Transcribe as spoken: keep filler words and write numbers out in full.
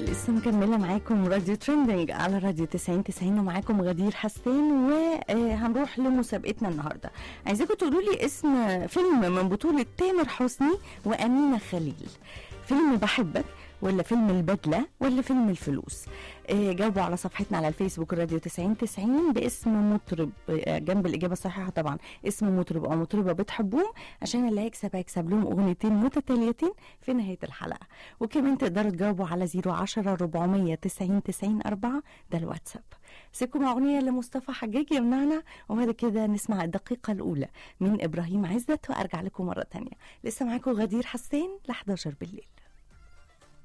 لسه مكملة معاكم راديو ترندنج على راديو تسعين تسعين ومعاكم غدير حسان، وهنروح لمسابقتنا النهاردة. عايزاكم تقولوا لي اسم فيلم من بطولة تامر حسني وأمينة خليل. فيلم بحبك ولا فيلم البدلة ولا فيلم الفلوس؟ آه جاوبوا على صفحتنا على الفيسبوك راديو تسعين تسعين باسم مطرب، آه جنب الإجابة الصحيحة طبعا اسم مطرب أو مطربة بتحبوه، عشان اللي هيكسب هيكسب لهم أغنيتين متتاليتين في نهاية الحلقة. وكمان تقدروا تجاوبوا على زيرو عشرة ربعمية تسعين تسعين أربعة، ده الواتساب. سيكم أغنية لمصطفى حجاج يمنعنا، وبعد كده نسمع الدقيقة الأولى من إبراهيم عزت وأرجع لكم مرة تانية. لسه معاكم غدير حسان ل حداشر بالليل.